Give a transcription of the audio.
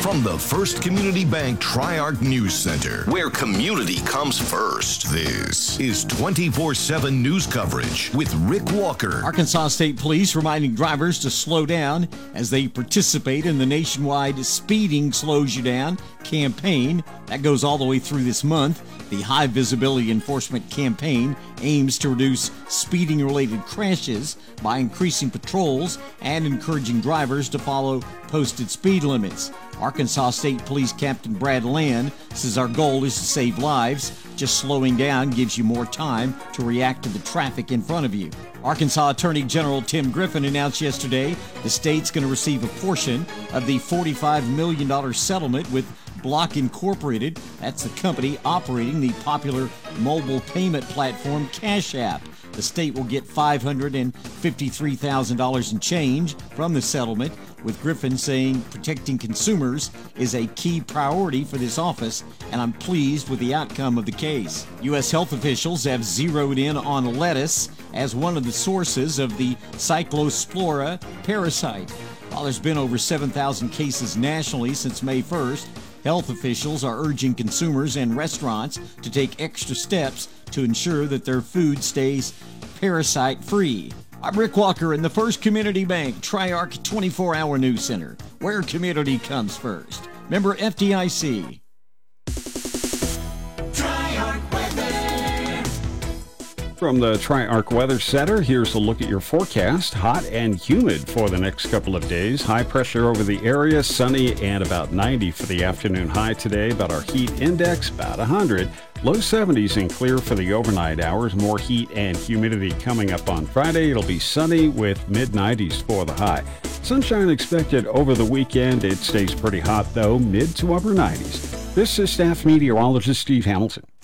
From the First Community Bank Tri-Arc News Center, where community comes first, this is 24/7 news coverage with Rick Walker. Arkansas State Police reminding drivers to slow down as they participate in the nationwide Speeding Slows You Down campaign. That goes all the way through this month. The High Visibility Enforcement Campaign aims to reduce speeding-related crashes by increasing patrols and encouraging drivers to follow posted speed limits. Arkansas State Police Captain Brad Land says our goal is to save lives. Just slowing down gives you more time to react to the traffic in front of you. Arkansas Attorney General Tim Griffin announced yesterday the state's going to receive a portion of the $45 million settlement with Block Incorporated. That's the company operating the popular mobile payment platform Cash App. The state will get $553,000 in change from the settlement, with Griffin saying protecting consumers is a key priority for this office, and I'm pleased with the outcome of the case. U.S. health officials have zeroed in on lettuce as one of the sources of the Cyclospora parasite. While there's been over 7,000 cases nationally since May 1st, health officials are urging consumers and restaurants to take extra steps to ensure that their food stays parasite-free. I'm Rick Walker in the First Community Bank Tri-Arc 24-Hour News Center, where community comes first. Member FDIC. Tri-Arc Weather. From the Tri-Arc Weather Center, here's a look at your forecast. Hot and humid for the next couple of days. High pressure over the area, sunny and about 90 for the afternoon high today. About our heat index, about 100. Low 70s and clear for the overnight hours. More heat and humidity coming up on Friday. It'll be sunny with mid-90s for the high. Sunshine expected over the weekend. It stays pretty hot, though, mid to upper 90s. This is staff meteorologist Steve Hamilton.